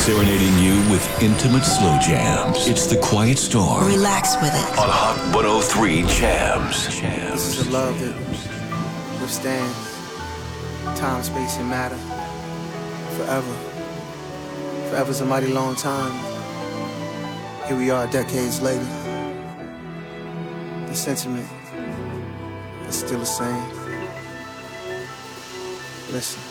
serenading you with intimate slow jams. It's The Quiet Storm. Relax with it. On Hot 103 Jams. This is a love that withstands time, space, and matter forever. Forever's a mighty long time. Here we are decades later. The sentiment is still the same. Listen.